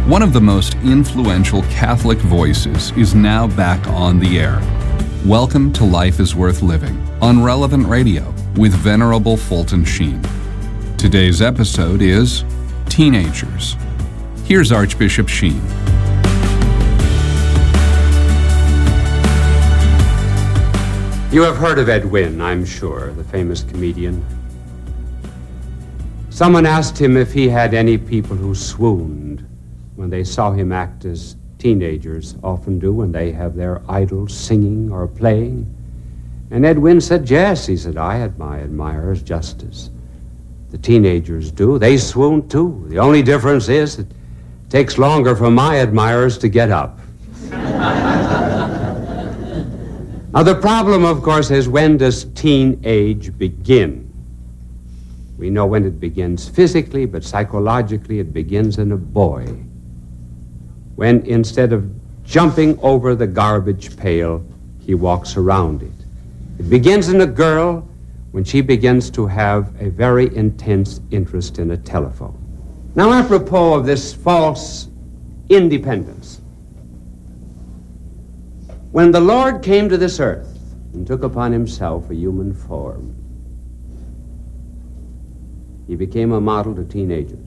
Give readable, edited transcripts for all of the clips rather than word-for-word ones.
One of the most influential Catholic voices is now back on the air. Welcome to Life is Worth Living on Relevant Radio with Venerable Fulton Sheen. Today's episode is Teenagers. Here's Archbishop Sheen. You have heard of Ed Wynn, I'm sure, the famous comedian. Someone asked him if he had any people who swooned when they saw him act as teenagers often do when they have their idols singing or playing. And Ed Wynn said, yes. He said, I had my admirers just as the teenagers do. They swoon too. The only difference is it takes longer for my admirers to get up. Now, the problem, of course, is when does teenage begin? We know when it begins physically, but psychologically it begins in a boy. When instead of jumping over the garbage pail, he walks around it. It begins in a girl when she begins to have a very intense interest in a telephone. Now, apropos of this false independence, when the Lord came to this earth and took upon himself a human form, he became a model to teenagers.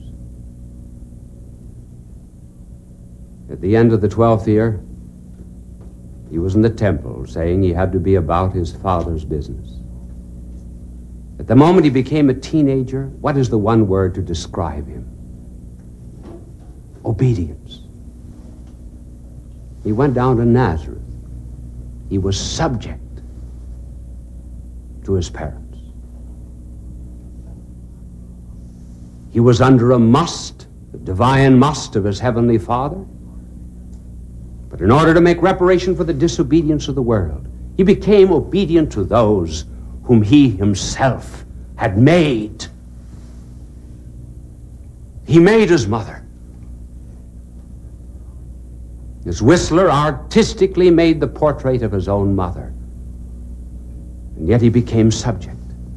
At the end of the 12th year, he was in the temple saying he had to be about his Father's business. At the moment he became a teenager, what is the one word to describe him? Obedience. He went down to Nazareth. He was subject to his parents. He was under a must, the divine must of his heavenly Father. But in order to make reparation for the disobedience of the world, he became obedient to those whom he himself had made. He made his mother. As Whistler artistically made the portrait of his own mother, and yet he became subject.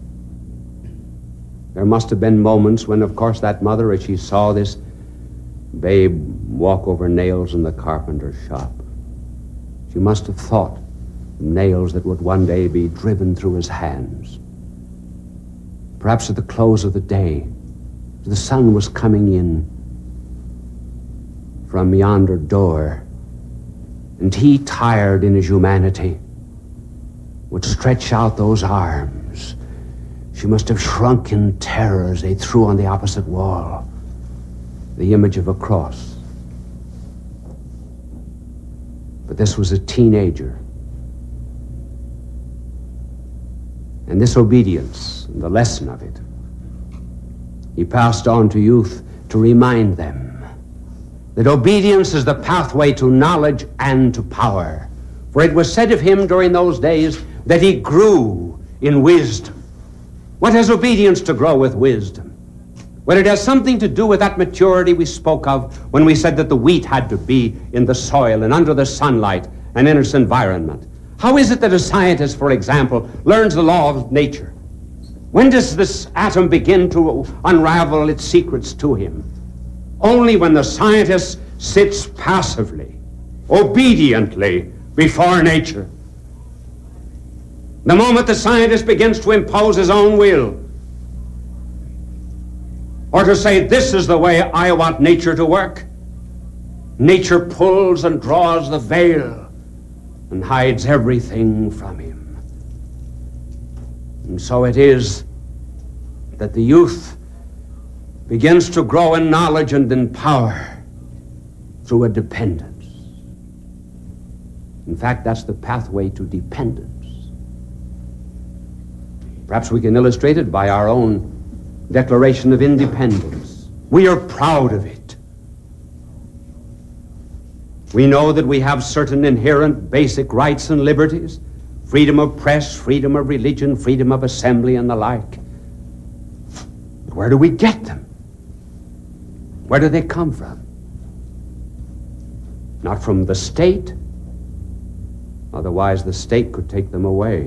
There must have been moments when, of course, that mother, as she saw this babe walk over nails in the carpenter's shop, she must have thought nails that would one day be driven through his hands. Perhaps at the close of the day, the sun was coming in from yonder door, and he, tired in his humanity, would stretch out those arms. She must have shrunk in terror as they threw on the opposite wall the image of a cross. But this was a teenager. And this obedience, and the lesson of it, he passed on to youth to remind them that obedience is the pathway to knowledge and to power. For it was said of him during those days that he grew in wisdom. What has obedience to grow with wisdom? Well, it has something to do with that maturity we spoke of when we said that the wheat had to be in the soil and under the sunlight and in its environment. How is it that a scientist, for example, learns the law of nature? When does this atom begin to unravel its secrets to him? Only when the scientist sits passively, obediently before nature. The moment the scientist begins to impose his own will, or to say, this is the way I want nature to work, nature pulls and draws the veil and hides everything from him. And so it is that the youth begins to grow in knowledge and in power through a dependence. In fact, that's the pathway to dependence. Perhaps we can illustrate it by our own Declaration of Independence. We are proud of it. We know that we have certain inherent basic rights and liberties, freedom of press, freedom of religion, freedom of assembly, and the like. But where do we get them? Where do they come from? Not from the state. Otherwise, the state could take them away.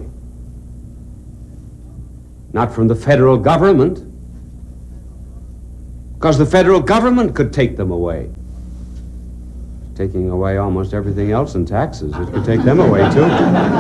Not from the federal government, because the federal government could take them away. taking away almost everything else in taxes. It could take them away, too.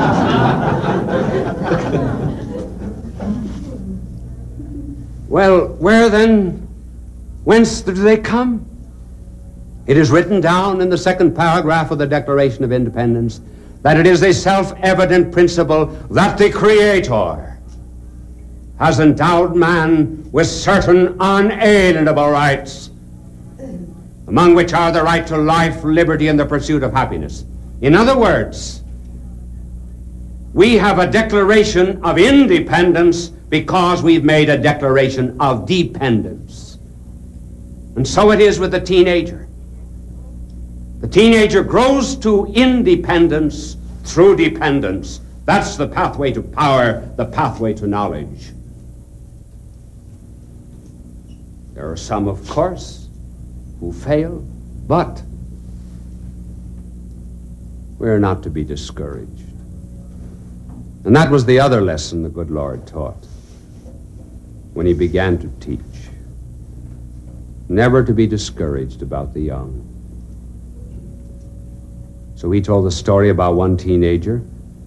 Well, where then? Whence do they come? It is written down in the second paragraph of the Declaration of Independence that it is a self-evident principle that the Creator has endowed man with certain unalienable rights, among which are the right to life, liberty, and the pursuit of happiness. In other words, we have a declaration of independence because we've made a declaration of dependence. And so it is with the teenager. The teenager grows to independence through dependence. That's the pathway to power, the pathway to knowledge. There are some, of course, who fail, but we're not to be discouraged. And that was the other lesson the good Lord taught when he began to teach. Never to be discouraged about the young. So he told the story about one teenager.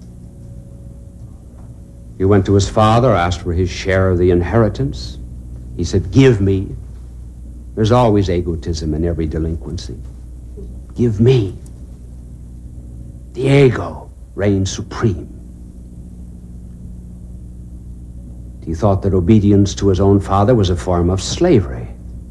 He went to his father, asked for his share of the inheritance. He said, "Give me." There's always egotism in every delinquency. Give me. The ego reigns supreme. He thought that obedience to his own father was a form of slavery.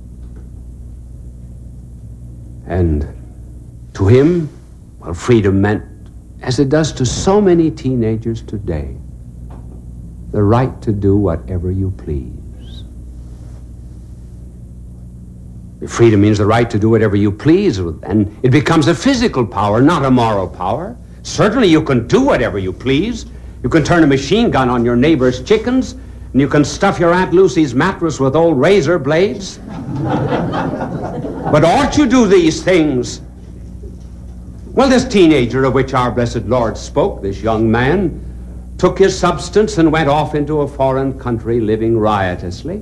And to him, well, freedom meant, as it does to so many teenagers today, the right to do whatever you please. Freedom means the right to do whatever you please, and it becomes a physical power, not a moral power. Certainly you can do whatever you please. You can turn a machine gun on your neighbor's chickens, and you can stuff your Aunt Lucy's mattress with old razor blades. But ought you do these things? Well, this teenager of which our blessed Lord spoke, this young man, took his substance and went off into a foreign country living riotously.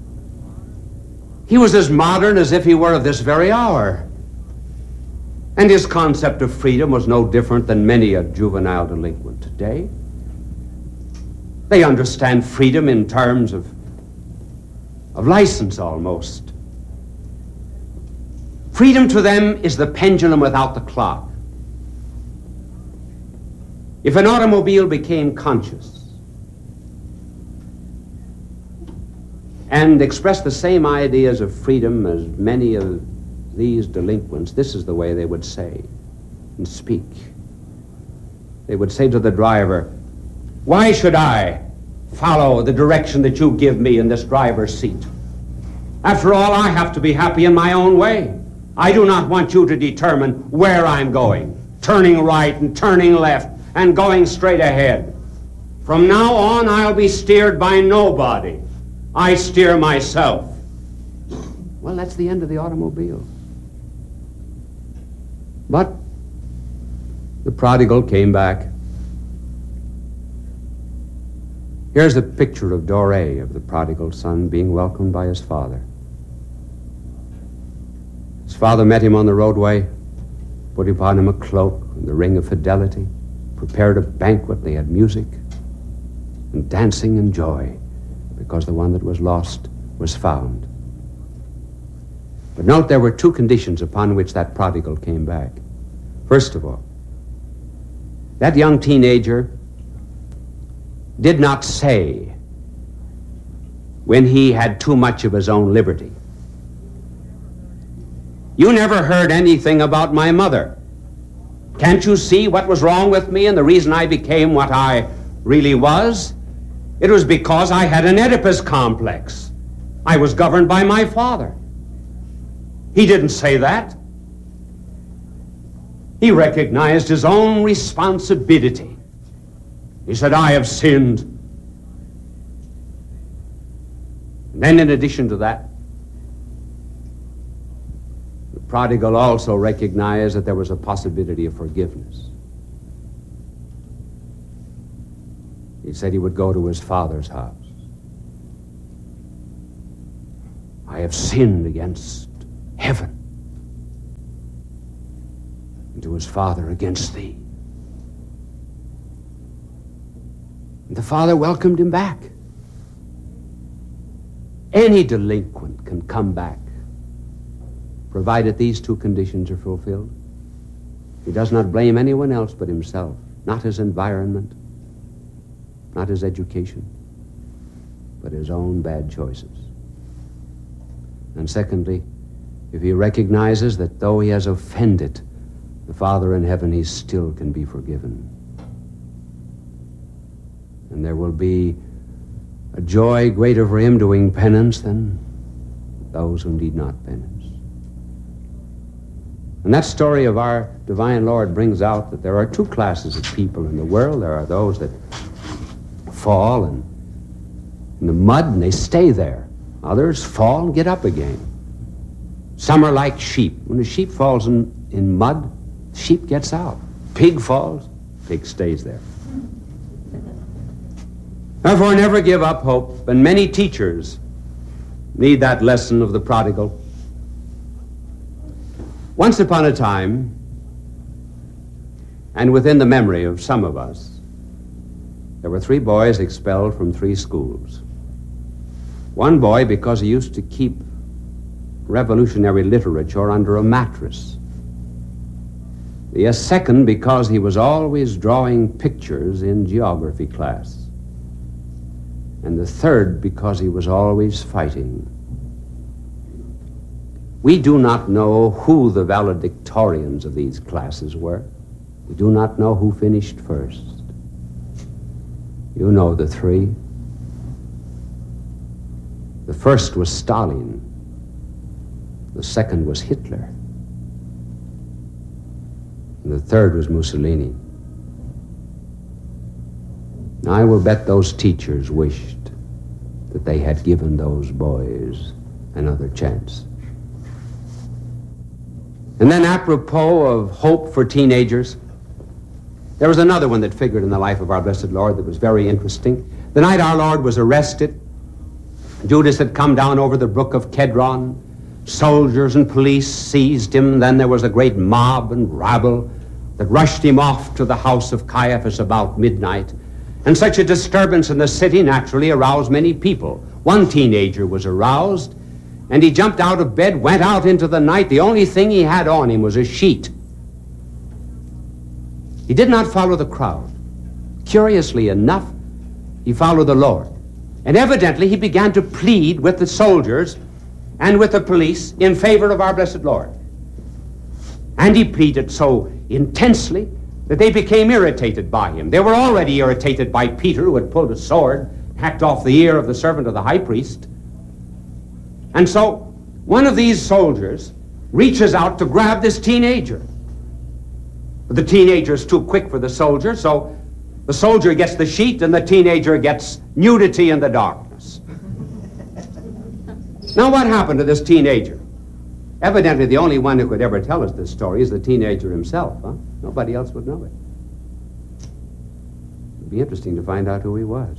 He was as modern as if he were of this very hour. And his concept of freedom was no different than many a juvenile delinquent today. They understand freedom in terms of license almost. Freedom to them is the pendulum without the clock. If an automobile became conscious and expressed the same ideas of freedom as many of these delinquents, this is the way they would say and speak. They would say to the driver, "Why should I follow the direction that you give me in this driver's seat? After all, I have to be happy in my own way. I do not want you to determine where I'm going, turning right and turning left and going straight ahead. From now on, I'll be steered by nobody. I steer myself." Well, that's the end of the automobile. But the prodigal came back. Here's a picture of Doré, of the prodigal son, being welcomed by his father. His father met him on the roadway, put upon him a cloak and the ring of fidelity, prepared a banquet. They had music and dancing and joy, because the one that was lost was found. But note, there were two conditions upon which that prodigal came back. First of all, that young teenager did not say, when he had too much of his own liberty, "You never heard anything about my mother. Can't you see what was wrong with me and the reason I became what I really was? It was because I had an Oedipus complex. I was governed by my father." He didn't say that. He recognized his own responsibility. He said, "I have sinned." And then in addition to that, the prodigal also recognized that there was a possibility of forgiveness. He said he would go to his father's house. "I have sinned against heaven and to his father against thee. And the father welcomed him back. Any delinquent can come back, provided these two conditions are fulfilled. He does not blame anyone else but himself, not his environment, not his education, but his own bad choices. And secondly, if he recognizes that though he has offended the Father in heaven, he still can be forgiven. And there will be a joy greater for him doing penance than those who need not penance. And that story of our divine Lord brings out that there are two classes of people in the world. There are those that fall in the mud and they stay there. Others fall and get up again. Some are like sheep. When a sheep falls in mud, sheep gets out. Pig falls, pig stays there. Therefore, never give up hope. And many teachers need that lesson of the prodigal. Once upon a time, and within the memory of some of us, there were 3 boys expelled from 3 schools. One boy because he used to keep revolutionary literature under a mattress. The second because he was always drawing pictures in geography class. And the third because he was always fighting. We do not know who the valedictorians of these classes were. We do not know who finished first. You know the 3. The first was Stalin. The second was Hitler. And the third was Mussolini. Now, I will bet those teachers wished that they had given those boys another chance. And then, apropos of hope for teenagers, there was another one that figured in the life of our blessed Lord that was very interesting. The night our Lord was arrested, Judas had come down over the brook of Kedron. Soldiers and police seized him. Then there was a great mob and rabble that rushed him off to the house of Caiaphas about midnight. And such a disturbance in the city naturally aroused many people. One teenager was aroused, and he jumped out of bed, went out into the night. The only thing he had on him was a sheet. He did not follow the crowd. Curiously enough, he followed the Lord. And evidently he began to plead with the soldiers and with the police in favor of our blessed Lord. And he pleaded so intensely that they became irritated by him. They were already irritated by Peter, who had pulled a sword, hacked off the ear of the servant of the high priest. And so one of these soldiers reaches out to grab this teenager. But the teenager is too quick for the soldier, so the soldier gets the sheet and the teenager gets nudity in the darkness. Now, what happened to this teenager? Evidently, the only one who could ever tell us this story is the teenager himself. Nobody else would know it. It'd be interesting to find out who he was.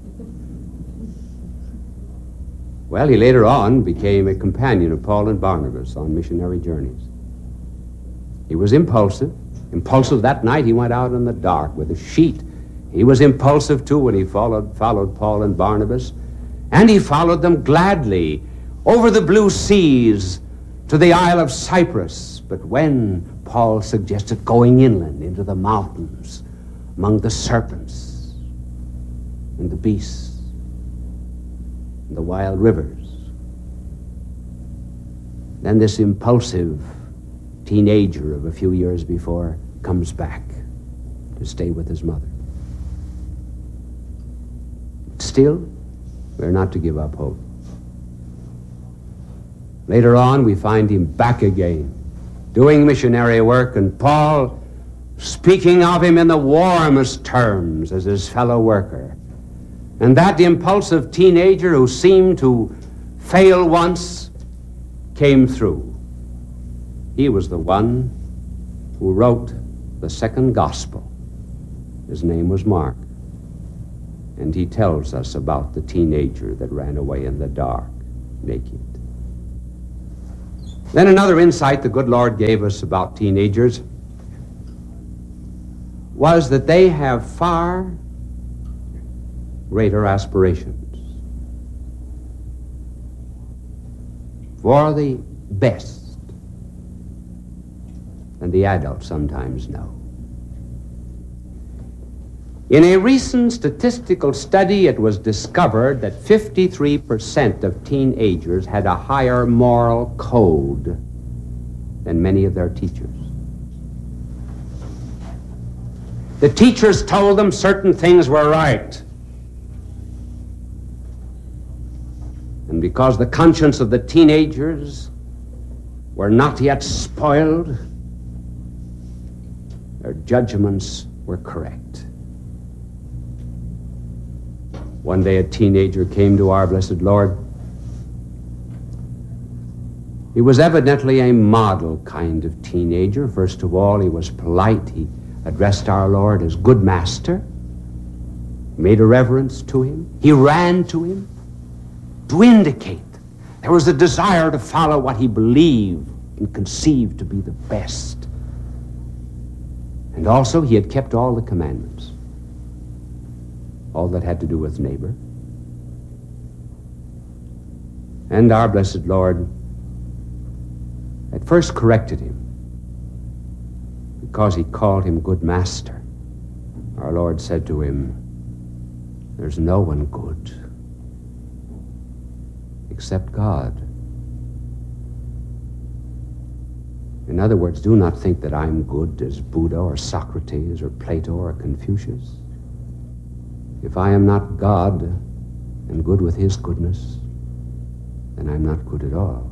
Well, he later on became a companion of Paul and Barnabas on missionary journeys. He was impulsive. Impulsive that night, he went out in the dark with a sheet. He was impulsive, too, when he followed Paul and Barnabas. And he followed them gladly over the blue seas to the Isle of Cyprus. But when Paul suggested going inland into the mountains, among the serpents and the beasts and the wild rivers, then this impulsive teenager of a few years before comes back to stay with his mother. Still, we're not to give up hope. Later on, we find him back again, doing missionary work, and Paul speaking of him in the warmest terms as his fellow worker. And that impulsive teenager who seemed to fail once came through. He was the one who wrote the second gospel. His name was Mark. And he tells us about the teenager that ran away in the dark, naked. Then another insight the good Lord gave us about teenagers. was that they have far greater aspirations for the best than the adults sometimes know. In a recent statistical study, it was discovered that 53% of teenagers had a higher moral code than many of their teachers. The teachers told them certain things were right. And because the conscience of the teenagers were not yet spoiled, their judgments were correct. One day a teenager came to our blessed Lord. He was evidently a model kind of teenager. First of all, he was polite. He addressed our Lord as good master, made a reverence to him. He ran to him to indicate there was a desire to follow what he believed and conceived to be the best. And also, he had kept all the commandments, all that had to do with neighbor. And our blessed Lord at first corrected him because he called him good master. Our Lord said to him, "There's no one good except God." In other words, do not think that I'm good as Buddha or Socrates or Plato or Confucius. If I am not God and good with his goodness, then I'm not good at all.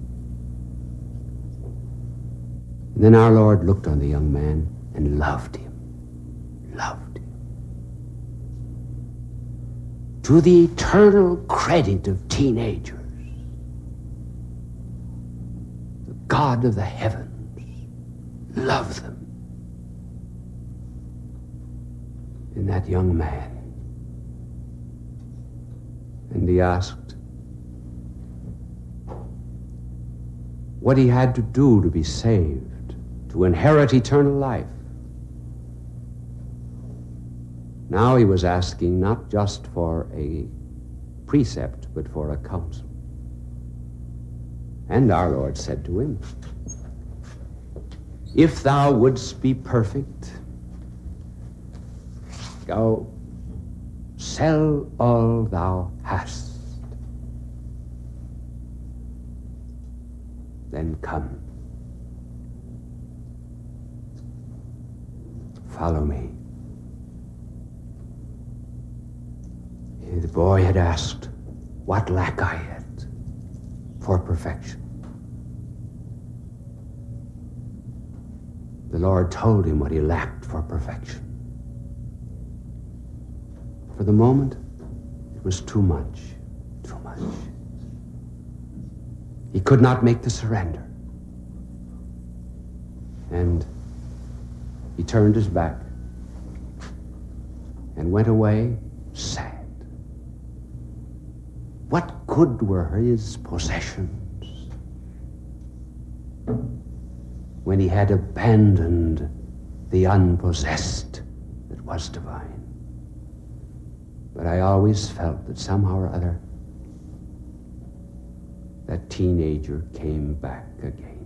And then our Lord looked on the young man and loved him. Loved him. To the eternal credit of teenagers, the God of the heavens loved them in that young man. And he asked what he had to do to be saved, to inherit eternal life. Now he was asking not just for a precept, but for a counsel. And our Lord said to him, "If thou wouldst be perfect, go sell all thou hast, then come, follow me." The boy had asked what lack I had for perfection. The Lord told him what he lacked for perfection. For the moment, it was too much, too much. He could not make the surrender. And he turned his back and went away sad. What good were his possessions when he had abandoned the unpossessed that was divine? But I always felt that somehow or other that teenager came back again.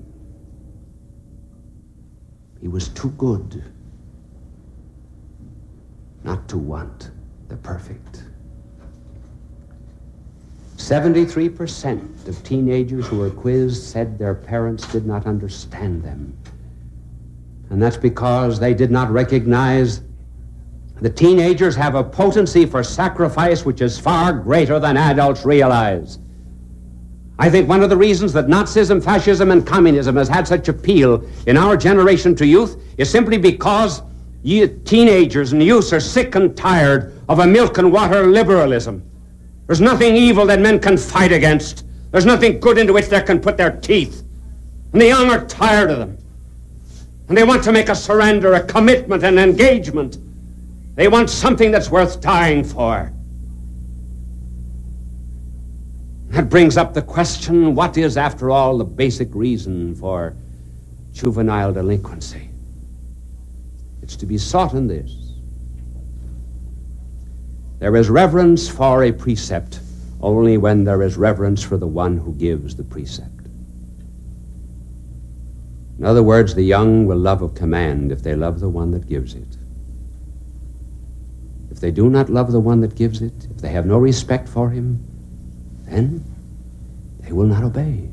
He was too good not to want the perfect. 73% of teenagers who were quizzed said their parents did not understand them. And that's because they did not recognize the teenagers have a potency for sacrifice which is far greater than adults realize. I think one of the reasons that Nazism, fascism, and communism has had such appeal in our generation to youth is simply because teenagers and youths are sick and tired of a milk and water liberalism. There's nothing evil that men can fight against. There's nothing good into which they can put their teeth. And the young are tired of them. And they want to make a surrender, a commitment, an engagement. They want something that's worth dying for. That brings up the question, what is, after all, the basic reason for juvenile delinquency? It's to be sought in this. There is reverence for a precept only when there is reverence for the one who gives the precept. In other words, the young will love a command if they love the one that gives it. If they do not love the one that gives it, if they have no respect for him, then they will not obey.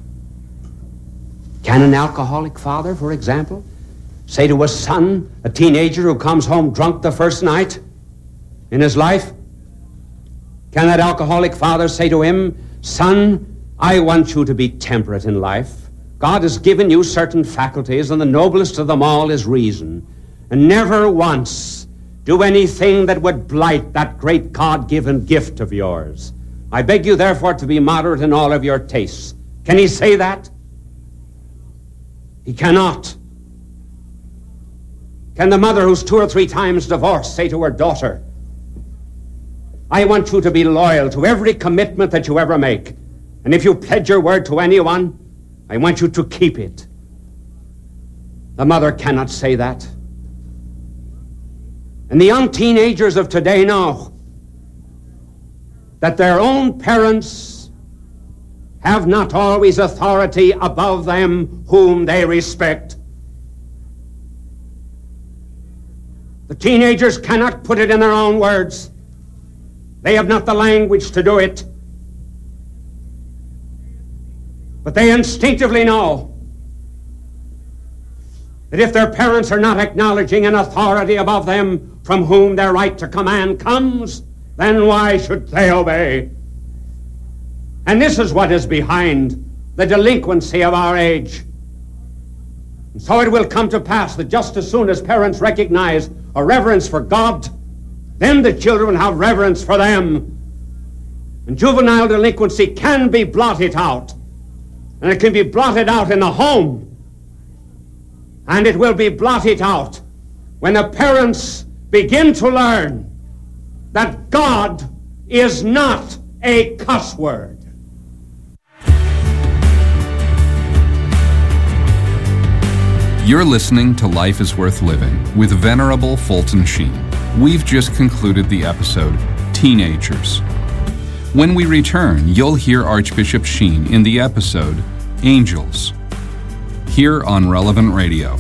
Can an alcoholic father, for example, say to a son, a teenager who comes home drunk the first night in his life, can that alcoholic father say to him, son, I want you to be temperate in life. God has given you certain faculties, and the noblest of them all is reason. And never once do anything that would blight that great God-given gift of yours. I beg you, therefore, to be moderate in all of your tastes. Can he say that? He cannot. Can the mother who's 2 or 3 times divorced say to her daughter, I want you to be loyal to every commitment that you ever make. And if you pledge your word to anyone, I want you to keep it. The mother cannot say that. And the young teenagers of today know that their own parents have not always authority above them whom they respect. The teenagers cannot put it in their own words. They have not the language to do it. But they instinctively know that if their parents are not acknowledging an authority above them from whom their right to command comes, then why should they obey? And this is what is behind the delinquency of our age. And so it will come to pass that just as soon as parents recognize a reverence for God, then the children will have reverence for them. And juvenile delinquency can be blotted out. And it can be blotted out in the home. And it will be blotted out when the parents begin to learn that God is not a cuss word. You're listening to Life is Worth Living with Venerable Fulton Sheen. We've just concluded the episode, Teenagers. When we return, you'll hear Archbishop Sheen in the episode, Angels, here on Relevant Radio.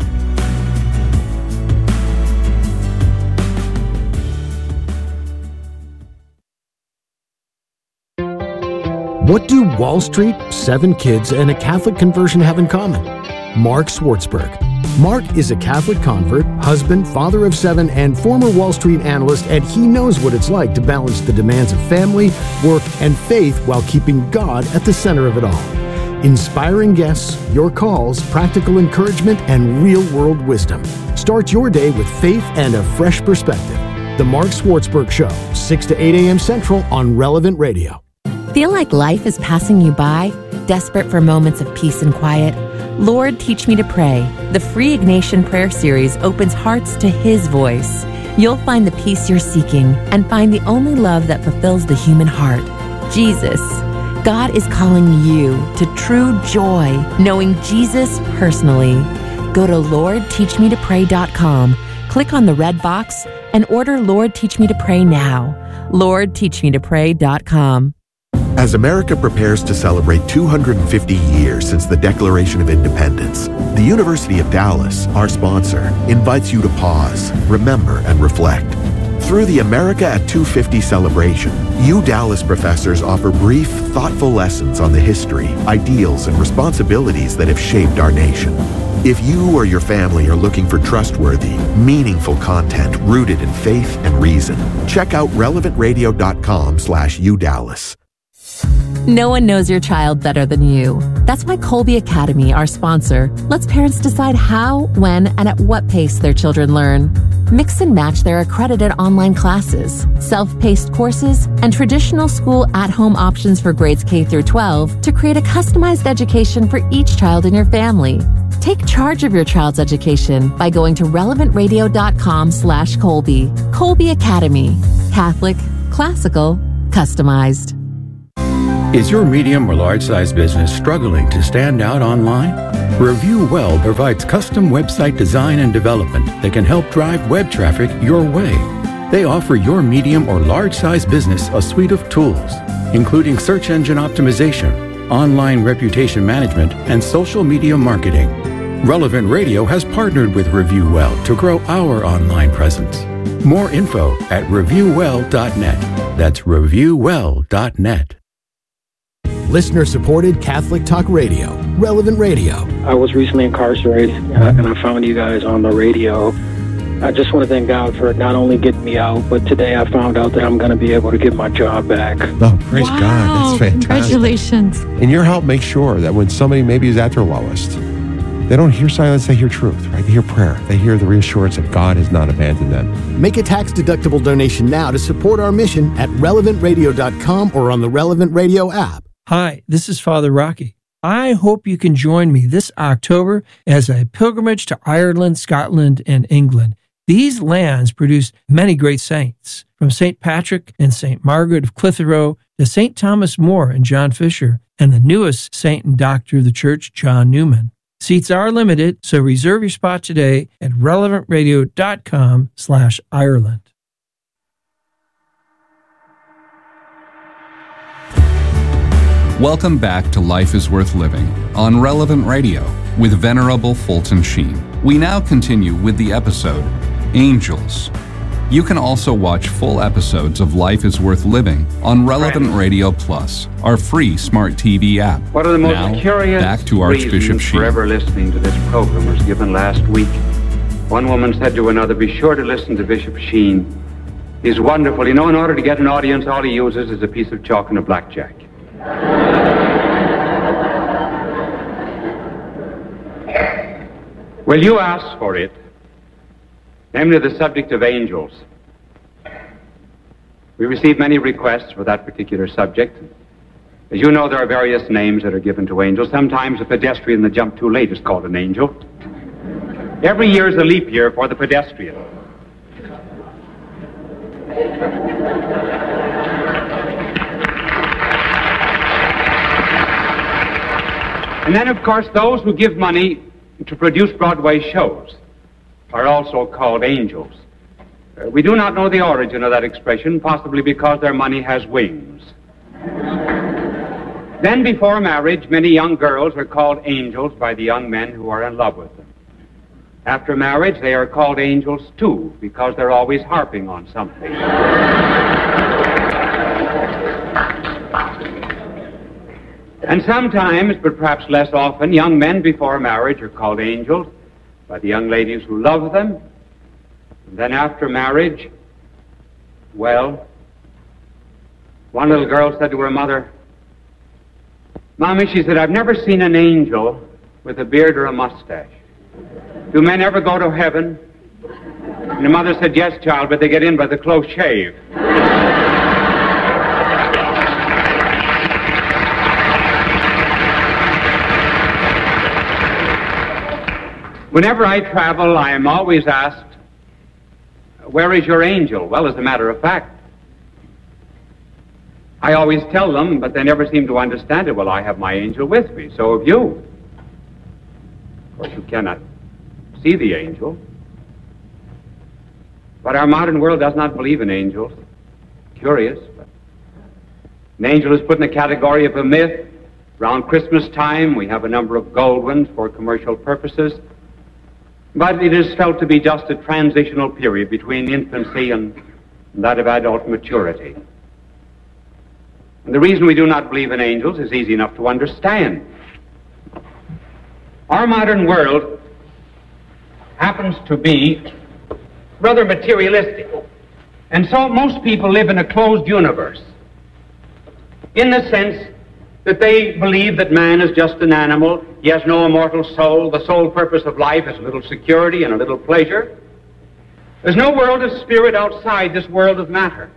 What do Wall Street, 7 kids, and a Catholic conversion have in common? Mark Swartzberg. Mark is a Catholic convert, husband, father of 7, and former Wall Street analyst, and he knows what it's like to balance the demands of family, work, and faith while keeping God at the center of it all. Inspiring guests, your calls, practical encouragement, and real-world wisdom. Start your day with faith and a fresh perspective. The Mark Swartzberg Show, 6 to 8 a.m. Central on Relevant Radio. Feel like life is passing you by? Desperate for moments of peace and quiet? Lord, Teach Me to Pray, the free Ignatian prayer series opens hearts to His voice. You'll find the peace you're seeking and find the only love that fulfills the human heart, Jesus. God is calling you to true joy, knowing Jesus personally. Go to LordTeachMeToPray.com, click on the red box, and order Lord Teach Me to Pray now. LordTeachMeToPray.com. As America prepares to celebrate 250 years since the Declaration of Independence, the University of Dallas, our sponsor, invites you to pause, remember, and reflect. Through the America at 250 celebration, UDallas professors offer brief, thoughtful lessons on the history, ideals, and responsibilities that have shaped our nation. If you or your family are looking for trustworthy, meaningful content rooted in faith and reason, check out relevantradio.com/UDallas. No one knows your child better than you. That's why Colby Academy, our sponsor, lets parents decide how, when, and at what pace their children learn. Mix and match their accredited online classes, self-paced courses, and traditional school at-home options for grades K through 12 to create a customized education for each child in your family. Take charge of your child's education by going to relevantradio.com/Colby. Colby Academy. Catholic, classical, customized. Is your medium or large-sized business struggling to stand out online? Review Well provides custom website design and development that can help drive web traffic your way. They offer your medium or large-size business a suite of tools, including search engine optimization, online reputation management, and social media marketing. Relevant Radio has partnered with Review Well to grow our online presence. More info at reviewwell.net. That's reviewwell.net. Listener-supported Catholic Talk Radio, Relevant Radio. I was recently incarcerated, and I found you guys on the radio. I just want to thank God for not only getting me out, but today I found out that I'm going to be able to get my job back. Oh, praise God. That's fantastic. Congratulations. And your help makes sure that when somebody maybe is at their lowest, they don't hear silence, they hear truth, right? They hear prayer. They hear the reassurance that God has not abandoned them. Make a tax-deductible donation now to support our mission at relevantradio.com or on the Relevant Radio app. Hi, this is Father Rocky. I hope you can join me this October as a pilgrimage to Ireland, Scotland, and England. These lands produced many great saints, from St. Patrick and St. Margaret of Clitheroe to St. Thomas More and John Fisher, and the newest saint and doctor of the church, John Newman. Seats are limited, so reserve your spot today at relevantradio.com/Ireland. Welcome back to Life is Worth Living on Relevant Radio with Venerable Fulton Sheen. We now continue with the episode, Angels. You can also watch full episodes of Life is Worth Living on Relevant Radio Plus, our free smart TV app. One of the most now, curious back to Archbishop Sheen. for ever listening to this program was given last week. One woman said to another, be sure to listen to Bishop Sheen. He's wonderful. You know, in order to get an audience, all he uses is a piece of chalk and a blackjack. Well, you asked for it, namely the subject of angels. We received many requests for that particular subject. As you know, there are various names that are given to angels. Sometimes a pedestrian that jumped too late is called an angel. Every year is a leap year for the pedestrian. And then, of course, those who give money to produce Broadway shows are also called angels. We do not know the origin of that expression, possibly because their money has wings. Then, before marriage, many young girls are called angels by the young men who are in love with them. After marriage, they are called angels, too, because they're always harping on something. And sometimes, but perhaps less often, young men before marriage are called angels by the young ladies who love them. And then after marriage, well, one little girl said to her mother, Mommy, she said, I've never seen an angel with a beard or a mustache. Do men ever go to heaven? And the mother said, yes, child, but they get in by the close shave. Whenever I travel, I am always asked, where is your angel? Well, as a matter of fact, I always tell them, but they never seem to understand it. Well, I have my angel with me, so have you. Of course, you cannot see the angel. But our modern world does not believe in angels. Curious, but an angel is put in the category of a myth. Around Christmas time, we have a number of gold ones for commercial purposes. But it is felt to be just a transitional period between infancy and that of adult maturity. And the reason we do not believe in angels is easy enough to understand. Our modern world happens to be rather materialistic. And so most people live in a closed universe, in the sense that they believe that man is just an animal. He has no immortal soul. The sole purpose of life is a little security and a little pleasure. There's no world of spirit outside this world of matter.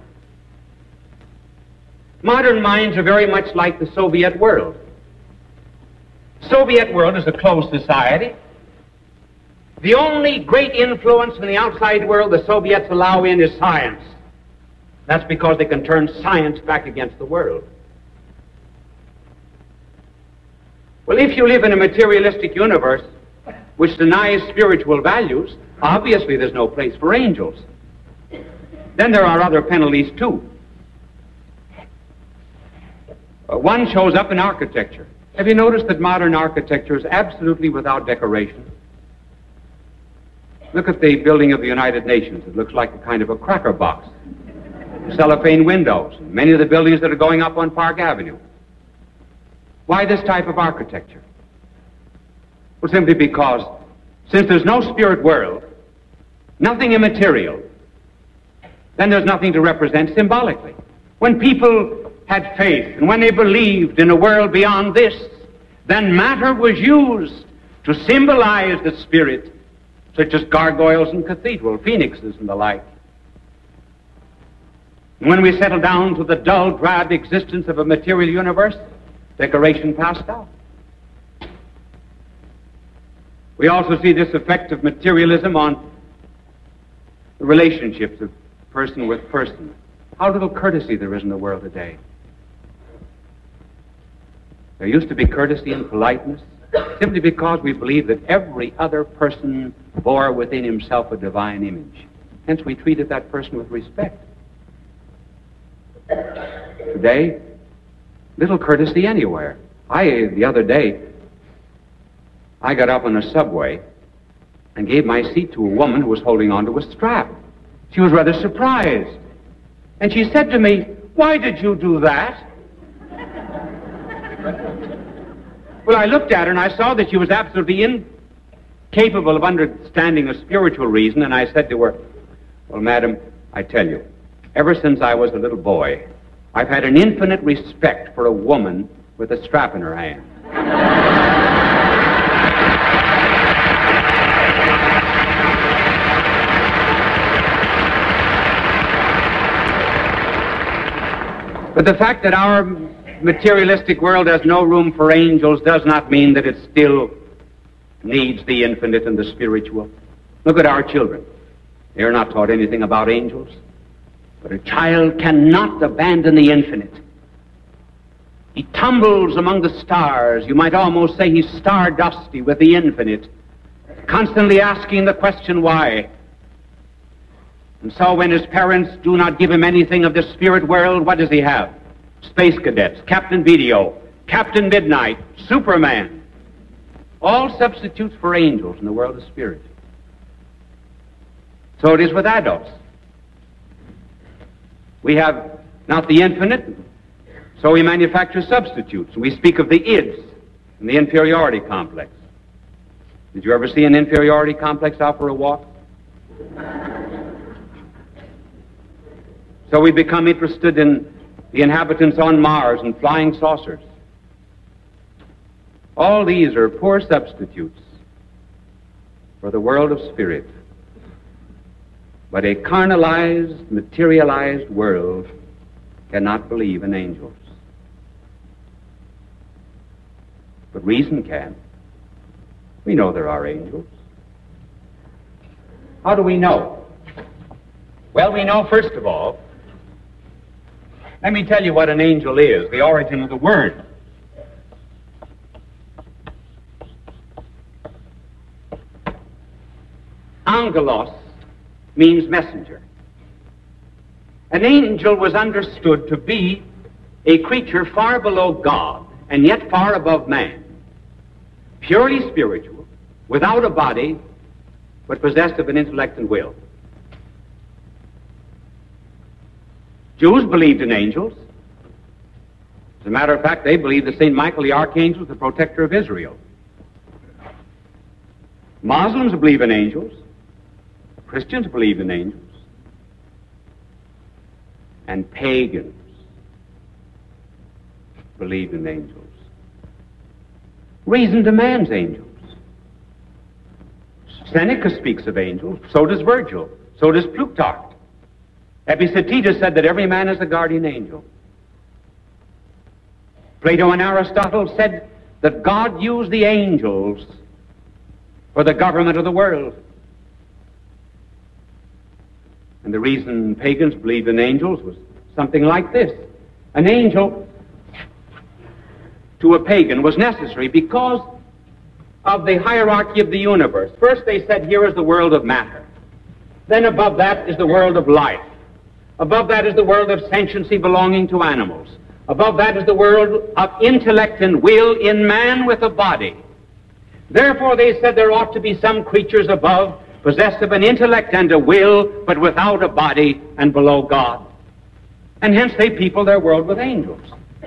Modern minds are very much like the Soviet world. The Soviet world is a closed society. The only great influence from the outside world the Soviets allow in is science. That's because they can turn science back against the world. Well, if you live in a materialistic universe which denies spiritual values, obviously there's no place for angels. Then there are other penalties, too. One shows up in architecture. Have you noticed that modern architecture is absolutely without decoration? Look at the building of the United Nations. It looks like a kind of a cracker box. Cellophane windows. Many of the buildings that are going up on Park Avenue. Why this type of architecture? Well, simply because since there's no spirit world, nothing immaterial, then there's nothing to represent symbolically. When people had faith and when they believed in a world beyond this, then matter was used to symbolize the spirit, such as gargoyles in cathedral, phoenixes and the like. And when we settle down to the dull, drab existence of a material universe, decoration passed out. We also see this effect of materialism on the relationships of person with person. How little courtesy there is in the world today. There used to be courtesy and politeness simply because we believe that every other person bore within himself a divine image. Hence we treated that person with respect. Today, little courtesy anywhere. The other day, I got up on a subway and gave my seat to a woman who was holding on to a strap. She was rather surprised. And she said to me, "Why did you do that?" Well, I looked at her and I saw that she was absolutely incapable of understanding a spiritual reason, and I said to her, "Well, madam, I tell you, ever since I was a little boy, I've had an infinite respect for a woman with a strap in her hand." But the fact that our materialistic world has no room for angels does not mean that it still needs the infinite and the spiritual. Look at our children. They are not taught anything about angels. But a child cannot abandon the infinite. He tumbles among the stars. You might almost say he's stardusty with the infinite, constantly asking the question, why? And so when his parents do not give him anything of the spirit world, what does he have? Space Cadets, Captain Video, Captain Midnight, Superman. All substitutes for angels in the world of spirit. So it is with adults. We have not the infinite, so we manufacture substitutes. We speak of the ids and the inferiority complex. Did you ever see an inferiority complex out for a walk? So we become interested in the inhabitants on Mars and flying saucers. All these are poor substitutes for the world of spirit. But a carnalized, materialized world cannot believe in angels. But reason can. We know there are angels. How do we know? Well, we know, first of all, let me tell you what an angel is, the origin of the word. Angelos means messenger. An angel was understood to be a creature far below God and yet far above man. Purely spiritual, without a body, but possessed of an intellect and will. Jews believed in angels. As a matter of fact, they believed that St. Michael the Archangel was the protector of Israel. Muslims believe in angels. Christians believe in angels. And pagans believe in angels. Reason demands angels. Seneca speaks of angels. So does Virgil. So does Plutarch. Epictetus said that every man is a guardian angel. Plato and Aristotle said that God used the angels for the government of the world. And the reason pagans believed in angels was something like this. An angel to a pagan was necessary because of the hierarchy of the universe. First they said, here is the world of matter. Then above that is the world of life. Above that is the world of sentiency belonging to animals. Above that is the world of intellect and will in man with a body. Therefore they said there ought to be some creatures above, possessed of an intellect and a will, but without a body, and below God. And hence they people their world with angels.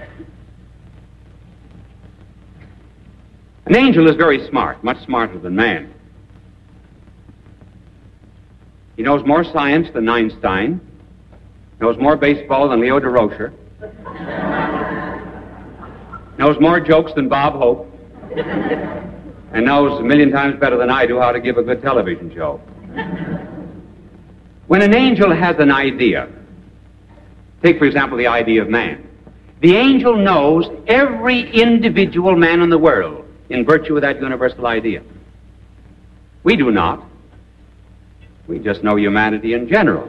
An angel is very smart, much smarter than man. He knows more science than Einstein, knows more baseball than Leo DeRocher, knows more jokes than Bob Hope, and knows a million times better than I do how to give a good television show. When an angel has an idea, take, for example, the idea of man, the angel knows every individual man in the world in virtue of that universal idea. We do not. We just know humanity in general.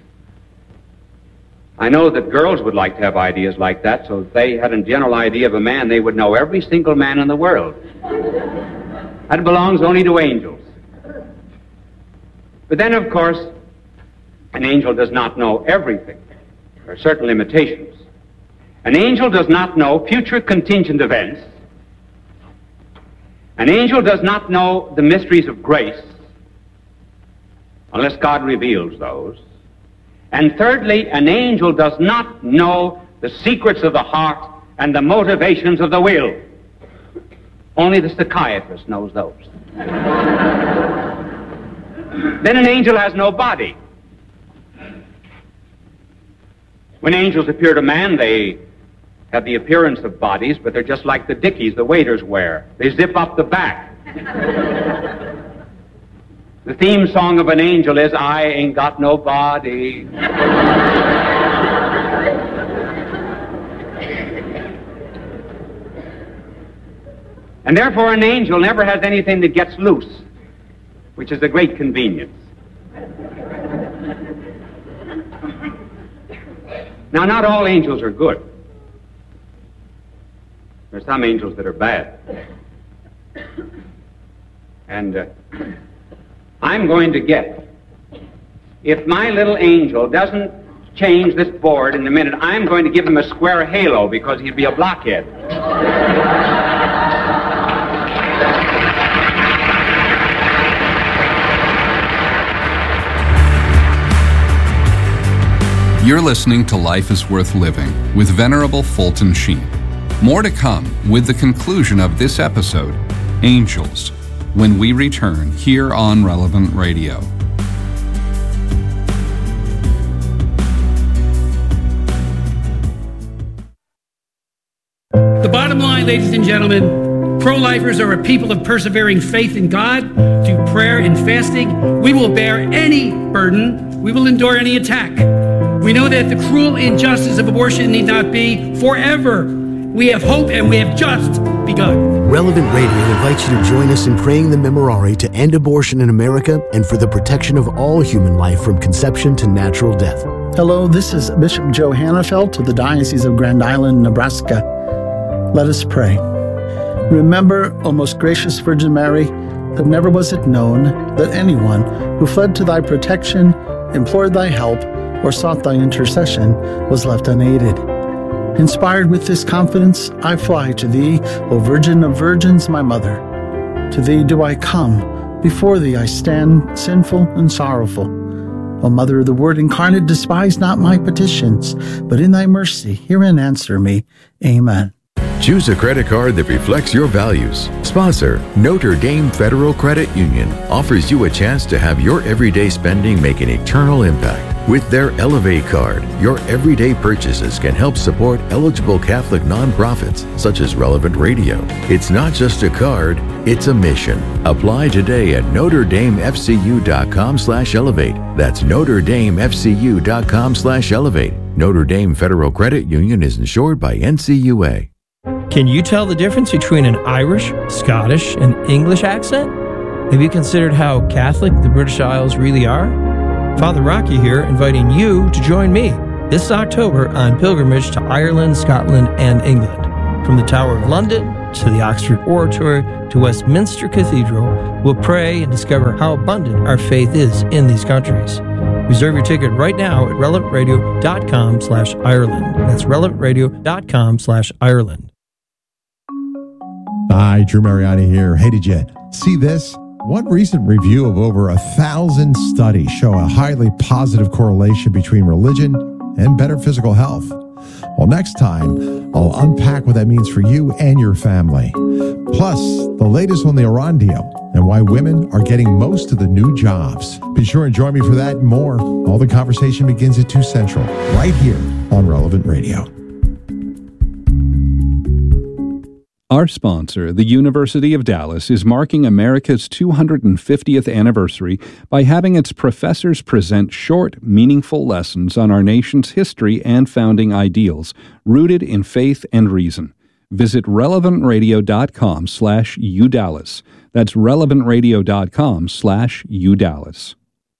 I know that girls would like to have ideas like that, so if they had a general idea of a man, they would know every single man in the world. That belongs only to angels. But then, of course, an angel does not know everything. There are certain limitations. An angel does not know future contingent events. An angel does not know the mysteries of grace, unless God reveals those. And thirdly, an angel does not know the secrets of the heart and the motivations of the will. Only the psychiatrist knows those. Then an angel has no body. When angels appear to man, they have the appearance of bodies, but they're just like the dickies the waiters wear. They zip up the back. The theme song of an angel is, I ain't got no body. And therefore an angel never has anything that gets loose, which is a great convenience. Now, not all angels are good. There are some angels that are bad. And I'm going to get, if my little angel doesn't change this board in a minute, I'm going to give him a square halo because he'd be a blockhead. You're listening to Life is Worth Living with Venerable Fulton Sheen. More to come with the conclusion of this episode, Angels, when we return here on Relevant Radio. The bottom line, ladies and gentlemen, pro-lifers are a people of persevering faith in God, through prayer and fasting. We will bear any burden. We will endure any attack. We know that the cruel injustice of abortion need not be forever. We have hope, and we have just begun. Relevant Radio invites you to join us in praying the Memorare to end abortion in America and for the protection of all human life from conception to natural death. Hello, this is Bishop Joe Hannafelt of the Diocese of Grand Island, Nebraska. Let us pray. Remember, O most gracious Virgin Mary, that never was it known that anyone who fled to thy protection, implored thy help, or sought thy intercession was left unaided. Inspired with this confidence, I fly to thee, O Virgin of Virgins, my mother. To thee do I come, before thee I stand, sinful and sorrowful. O Mother of the Word incarnate, despise not my petitions, but in thy mercy hear and answer me. Amen. Choose a credit card that reflects your values. Sponsor, Notre Dame Federal Credit Union, offers you a chance to have your everyday spending make an eternal impact. With their Elevate card, your everyday purchases can help support eligible Catholic nonprofits such as Relevant Radio. It's not just a card, it's a mission. Apply today at NotreDameFCU.com/elevate. That's NotreDameFCU.com/elevate. Notre Dame Federal Credit Union is insured by NCUA. Can you tell the difference between an Irish, Scottish, and English accent? Have you considered how Catholic the British Isles really are? Father Rocky here, inviting you to join me this October on pilgrimage to Ireland, Scotland, and England. From the Tower of London to the Oxford Oratory to Westminster Cathedral, we'll pray and discover how abundant our faith is in these countries. Reserve your ticket right now at relevantradio.com/Ireland. That's relevantradio.com/Ireland. Hi, Drew Mariani here. Hey, did you see this? One recent review of over 1,000 studies show a highly positive correlation between religion and better physical health. Well, next time, I'll unpack what that means for you and your family. Plus, the latest on the Iran deal and why women are getting most of the new jobs. Be sure and join me for that and more. All the conversation begins at 2 Central, right here on Relevant Radio. Our sponsor, the University of Dallas, is marking America's 250th anniversary by having its professors present short, meaningful lessons on our nation's history and founding ideals, rooted in faith and reason. Visit relevantradio.com/UDallas. That's relevantradio.com/UDallas.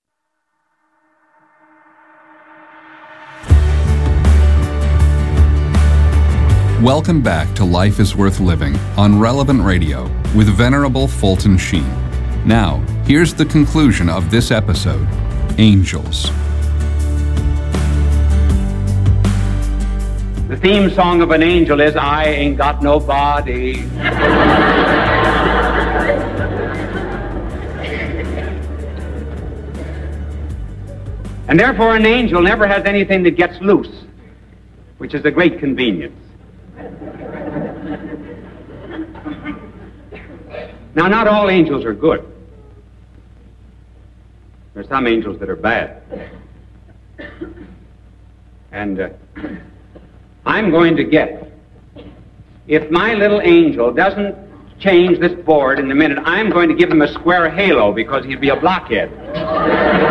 Welcome back to Life is Worth Living on Relevant Radio with Venerable Fulton Sheen. Now, here's the conclusion of this episode, Angels. The theme song of an angel is, I ain't got no body. And therefore an angel never has anything that gets loose, which is a great convenience. Now, not all angels are good. There's some angels that are bad. And I'm going to get, if my little angel doesn't change this board in a minute, I'm going to give him a square halo because he'd be a blockhead.